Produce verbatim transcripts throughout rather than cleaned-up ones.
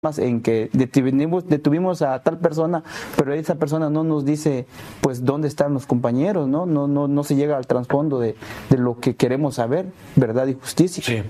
más en que detuvimos, detuvimos a tal persona, pero esa persona no nos dice pues dónde están los compañeros, ¿no? No, no, no se llega al trasfondo de, de lo que queremos saber, verdad y justicia. Sí.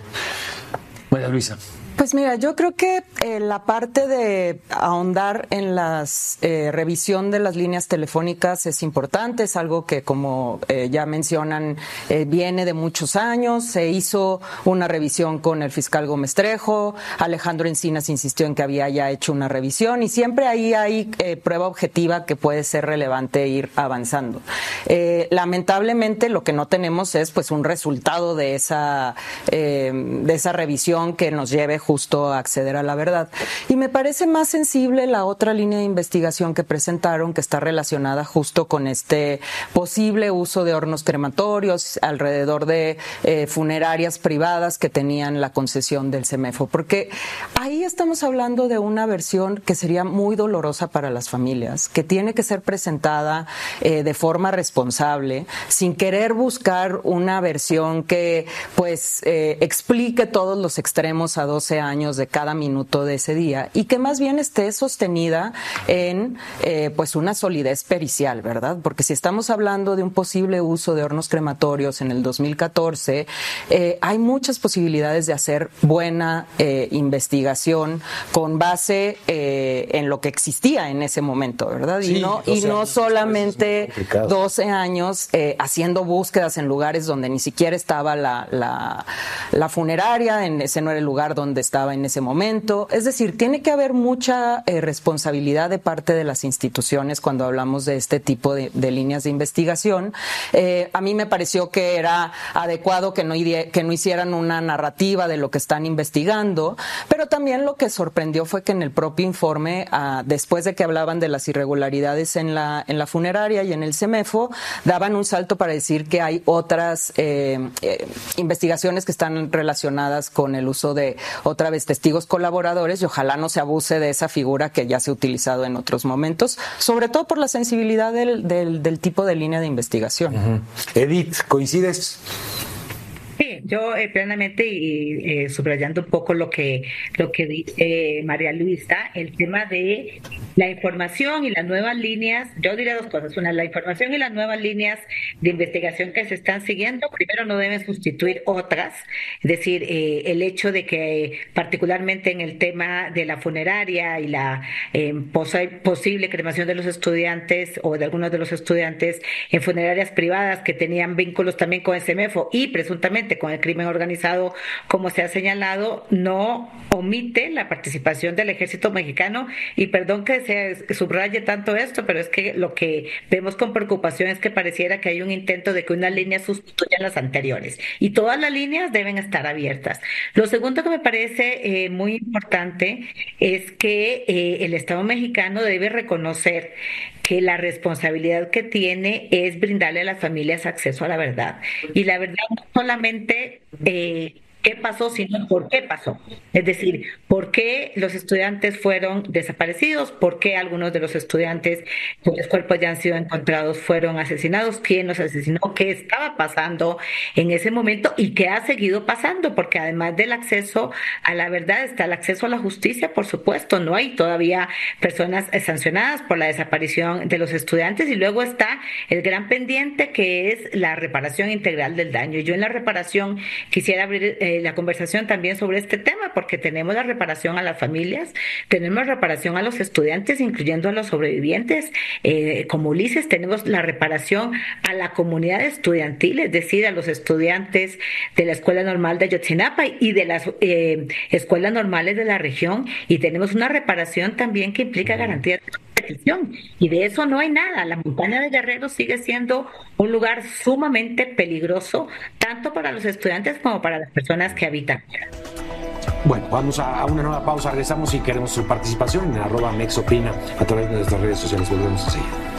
María Luisa. Pues mira, yo creo que eh, la parte de ahondar en la eh, revisión de las líneas telefónicas es importante, es algo que, como eh, ya mencionan, eh, viene de muchos años. Se hizo una revisión con el fiscal Gómez Trejo, Alejandro Encinas insistió en que había ya hecho una revisión y siempre ahí hay eh, prueba objetiva que puede ser relevante ir avanzando. Eh, lamentablemente lo que no tenemos es pues un resultado de esa, eh, de esa revisión que nos lleve justo a acceder a la verdad. Y me parece más sensible la otra línea de investigación que presentaron, que está relacionada justo con este posible uso de hornos crematorios alrededor de eh, funerarias privadas que tenían la concesión del CEMEFO, porque ahí estamos hablando de una versión que sería muy dolorosa para las familias, que tiene que ser presentada eh, de forma responsable, sin querer buscar una versión que pues eh, explique todos los extremos a doce años de cada minuto de ese día y que más bien esté sostenida en eh, pues una solidez pericial, ¿verdad? Porque si estamos hablando de un posible uso de hornos crematorios en el dos mil catorce, eh, hay muchas posibilidades de hacer buena eh, investigación con base eh, en lo que existía en ese momento, ¿verdad? Sí, y no y no solamente doce años eh, haciendo búsquedas en lugares donde ni siquiera estaba la, la, la funeraria, en ese no era el lugar donde estaba en ese momento. Es decir, tiene que haber mucha eh, responsabilidad de parte de las instituciones cuando hablamos de este tipo de, de líneas de investigación. Eh, a mí me pareció que era adecuado que no, que no hicieran una narrativa de lo que están investigando, pero también lo que sorprendió fue que en el propio informe, ah, después de que hablaban de las irregularidades en la, en la funeraria y en el CEMEFO, daban un salto para decir que hay otras eh, eh, investigaciones que están relacionadas con el uso de otra vez testigos colaboradores y ojalá no se abuse de esa figura que ya se ha utilizado en otros momentos, sobre todo por la sensibilidad del, del, del tipo de línea de investigación. Uh-huh. Edith, ¿coincides? Sí, yo eh, plenamente y eh, subrayando un poco lo que lo que dice María Luisa, el tema de la información y las nuevas líneas, yo diría dos cosas. Una, la información y las nuevas líneas de investigación que se están siguiendo, primero no deben sustituir otras, es decir, eh, el hecho de que particularmente en el tema de la funeraria y la eh, pos- posible cremación de los estudiantes o de algunos de los estudiantes en funerarias privadas que tenían vínculos también con el CEMEFO y presuntamente con el crimen organizado, como se ha señalado, no omite la participación del ejército mexicano. Y perdón que se subraye tanto esto, pero es que lo que vemos con preocupación es que pareciera que hay un intento de que unas líneas sustituyan las anteriores, y todas las líneas deben estar abiertas. Lo segundo que me parece eh, muy importante es que eh, el Estado mexicano debe reconocer que la responsabilidad que tiene es brindarle a las familias acceso a la verdad. Y la verdad no solamente eh, qué pasó, sino por qué pasó. Es decir, por qué los estudiantes fueron desaparecidos, por qué algunos de los estudiantes cuyos cuerpos ya han sido encontrados fueron asesinados, quién los asesinó, qué estaba pasando en ese momento y qué ha seguido pasando, porque además del acceso a la verdad está el acceso a la justicia, por supuesto. No hay todavía personas sancionadas por la desaparición de los estudiantes, y luego está el gran pendiente que es la reparación integral del daño. Yo en la reparación quisiera abrir eh, la conversación también sobre este tema, porque tenemos la reparación a las familias, tenemos reparación a los estudiantes, incluyendo a los sobrevivientes, eh, como Ulises, tenemos la reparación a la comunidad estudiantil, es decir, a los estudiantes de la Escuela Normal de Ayotzinapa y de las eh, escuelas normales de la región, y tenemos una reparación también que implica garantía de protección, y de eso no hay nada. La montaña de Guerrero sigue siendo un lugar sumamente peligroso, tanto para los estudiantes como para las personas que habitan. Bueno, vamos a una nueva pausa, regresamos y queremos su participación en arroba mexopina a través de nuestras redes sociales. Volvemos a seguir.